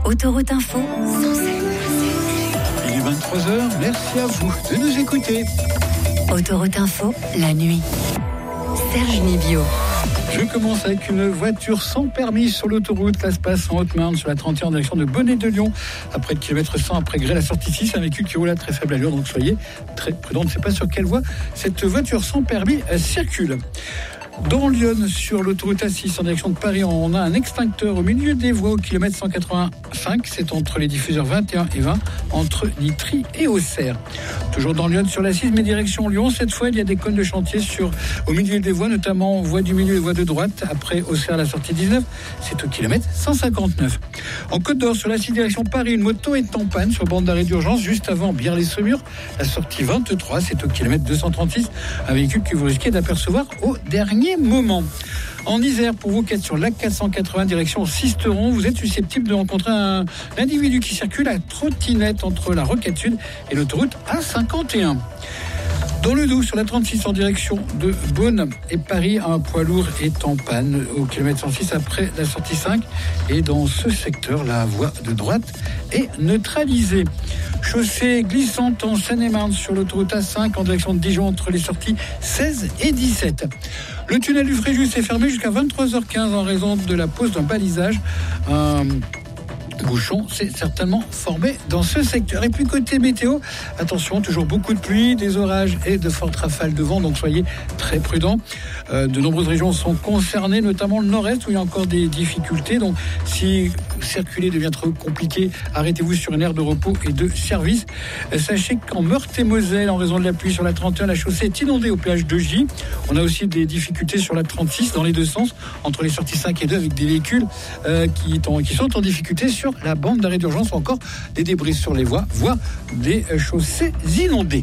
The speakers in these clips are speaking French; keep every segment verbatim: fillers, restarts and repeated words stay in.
Autoroute Info. Il est vingt-trois heures, merci à vous de nous écouter. Autoroute Info, la nuit. Serge Nibio. Je commence avec une voiture sans permis sur l'autoroute. Ça se passe en Haute-Marne, sur la trente et un en direction de Bonnet-de-Lyon. Après le kilomètre cent, après Grès, la sortie six, un véhicule qui roule à très faible allure. Donc soyez très prudents. On ne sait pas sur quelle voie cette voiture sans permis circule. Dans Lyon, sur l'autoroute A six en direction de Paris, on a un extincteur au milieu des voies au kilomètre cent quatre-vingt-cinq. C'est entre les diffuseurs vingt et un et vingt, entre Nitry et Auxerre. Toujours dans Lyon, sur l'A six, mais direction Lyon. Cette fois, il y a des cônes de chantier sur, au milieu des voies, notamment voie du milieu et voie de droite. Après Auxerre, la sortie dix-neuf, c'est au kilomètre cent cinquante-neuf. En Côte d'Or, sur l'A six, direction Paris, une moto est en panne sur bande d'arrêt d'urgence, juste avant Bière-les-Saumures. La sortie vingt-trois, c'est au kilomètre deux cent trente-six. Un véhicule que vous risquez d'apercevoir au dernier moment. En Isère, pour vous qui êtes sur l'A quatre cent quatre-vingts direction Sisteron, vous êtes susceptible de rencontrer un individu qui circule à trottinette entre la Rocade Sud et l'autoroute A cinquante et un. Dans le Doubs, sur la trente-six en direction de Beaune et Paris, un poids lourd est en panne au kilomètre cent six après la sortie cinq. Et dans ce secteur, la voie de droite est neutralisée. Chaussée glissante en Seine-et-Marne sur l'autoroute A cinq en direction de Dijon entre les sorties seize et dix-sept. Le tunnel du Fréjus est fermé jusqu'à vingt-trois heures quinze en raison de la pose d'un balisage. Un bouchon s'est certainement formé dans ce secteur. Et puis côté météo, attention, toujours beaucoup de pluie, des orages et de fortes rafales de vent, donc soyez très prudents. Euh, de nombreuses régions sont concernées, notamment le nord-est où il y a encore des difficultés. Donc si circuler devient trop compliqué, arrêtez-vous sur une aire de repos et de service. Euh, sachez qu'en Meurthe-et-Moselle, en raison de la pluie sur la trente et un, la chaussée est inondée au péage de J. On a aussi des difficultés sur la trente-six dans les deux sens, entre les sorties cinq et deux, avec des véhicules euh, qui, qui sont en difficulté sur la bande d'arrêt d'urgence, ou encore des débris sur les voies, voire des chaussées inondées.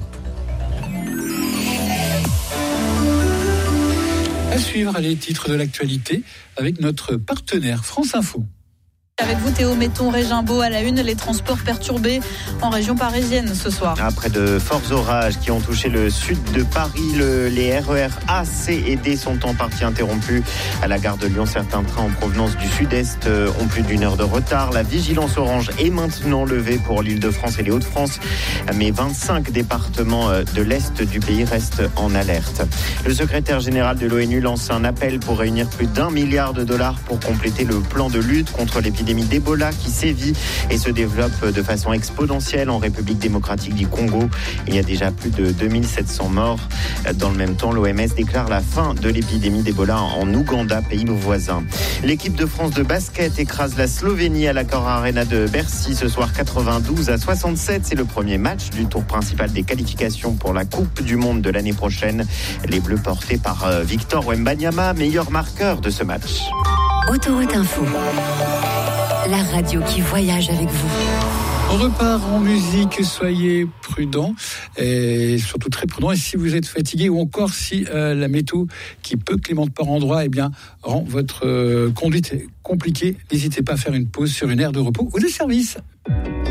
À suivre les titres de l'actualité avec notre partenaire France Info. Avec vous Théo Metton, Régimbaud à la une, les transports perturbés en région parisienne ce soir. Après de forts orages qui ont touché le sud de Paris, le, les R E R A, C et D sont en partie interrompus. À la gare de Lyon, certains trains en provenance du sud-est ont plus d'une heure de retard. La vigilance orange est maintenant levée pour l'Île-de-France et les Hauts-de-France, mais vingt-cinq départements de l'est du pays restent en alerte. Le secrétaire général de l'ONU lance un appel pour réunir plus d'un milliard de dollars pour compléter le plan de lutte contre l'épidémie d'Ebola qui sévit et se développe de façon exponentielle en République démocratique du Congo. Il y a déjà plus de deux mille sept cents morts. Dans le même temps, l'O M S déclare la fin de l'épidémie d'Ebola en Ouganda, pays voisin. L'équipe de France de basket écrase la Slovénie à l'Accor Arena de Bercy ce soir quatre-vingt-douze à soixante-sept. C'est le premier match du tour principal des qualifications pour la Coupe du Monde de l'année prochaine. Les Bleus portés par Victor Wembanyama, meilleur marqueur de ce match. Autoroute Info. La radio qui voyage avec vous. On repart en musique, soyez prudents et surtout très prudents. Et si vous êtes fatigué ou encore si euh, la météo qui peut clémente par endroits, eh bien, rend votre euh, conduite compliquée, n'hésitez pas à faire une pause sur une aire de repos ou de service.